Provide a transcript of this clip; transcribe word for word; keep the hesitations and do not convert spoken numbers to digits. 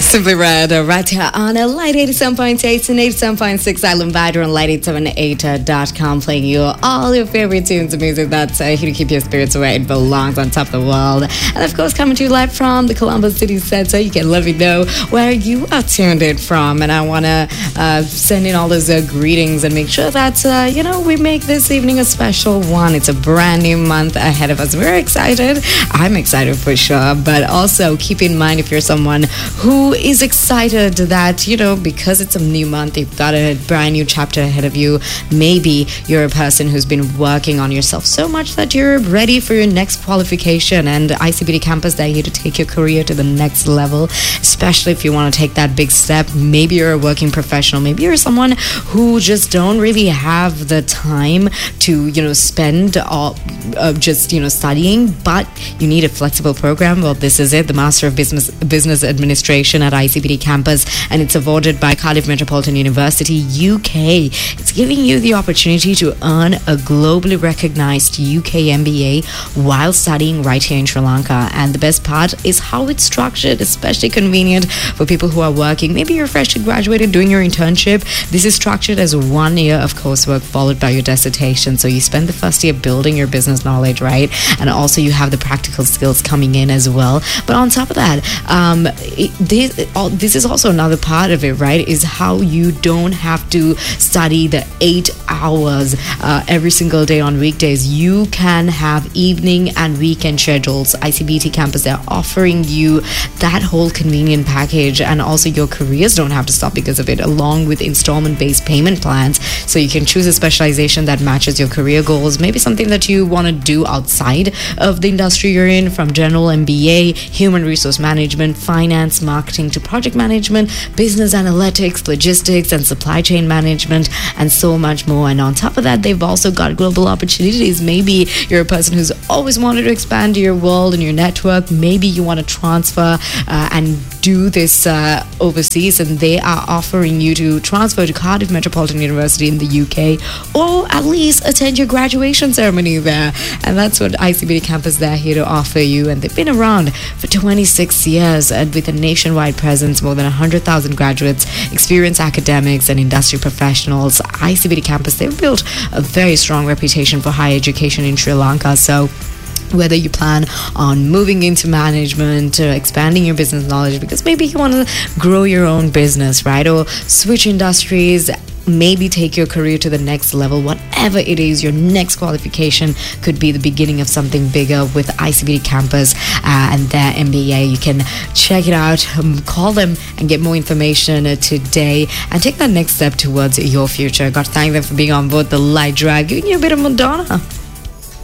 Simply Red, uh, right here on a Light eighty-seven point eight and eighty-seven point six Island Vider on light eight seven eight dot com, playing you all your favorite tunes of music that's uh, here to keep your spirits away. It belongs on top of the world. And of course, coming to you live from the Columbus City Center, you can let me know where you are tuned in from. And I want to uh, send in all those uh, greetings and make sure that, uh, you know, we make this evening a special one. It's a brand new month ahead of us. We're excited. I'm excited for sure. But also keep in mind, if you're someone who is excited that, you know, because it's a new month, you've got a brand new chapter ahead of you. Maybe you're a person who's been working on yourself so much that you're ready for your next qualification, and I C B D Campus, they're here to take your career to the next level, especially if you want to take that big step. Maybe you're a working professional. Maybe you're someone who just don't really have the time to, you know, spend all, uh, just, you know, studying, but you need a flexible program. Well, this is it, the Master of Business Business Administration at I C B D Campus, and it's awarded by Cardiff Metropolitan University, U K. It's giving you the opportunity to earn a globally recognized U K M B A while studying right here in Sri Lanka. And the best part is how it's structured, especially convenient for people who are working. Maybe you're freshly graduated doing your internship. This is structured as one year of coursework followed by your dissertation. So you spend the first year building your business knowledge, right? And also you have the practical skills coming in as well. But on top of that, um, it, this, all, this is also another part of it, right? Is how you don't have to study the eight hours uh, every single day on weekdays. You can have evening and weekend schedules. I C B T Campus, they're offering you that whole convenient package, and also your careers don't have to stop because of it, along with installment-based payment plans. So you can choose a specialization that matches your career goals, maybe something that you want to do outside of the industry you're in, from general M B A, human resource management, finance, marketing, to project management, business analytics, logistics, and supply chain management, and so much more. And on top of that, they've also got global opportunities. Maybe you're a person who's always wanted to expand your world and your network. Maybe you want to transfer uh, and do this uh, overseas, and they are offering you to transfer to Cardiff Metropolitan University in the U K, or at least attend your graduation ceremony there. And that's what I C B D Campus, they're here to offer you. And they've been around for twenty-six years, and with a nationwide presence, more than one hundred thousand graduates, experienced academics and industry professionals. I C B D Campus, they've built a very strong reputation for higher education in Sri Lanka. So whether you plan on moving into management or expanding your business knowledge, because maybe you want to grow your own business, right? Or switch industries, maybe take your career to the next level, whatever it is, your next qualification could be the beginning of something bigger with I C B D Campus uh, and their M B A. You can check it out, um, call them and get more information uh, today, and take that next step towards your future. Got to thank them for being on board the Light Drive, giving you a bit of Madonna.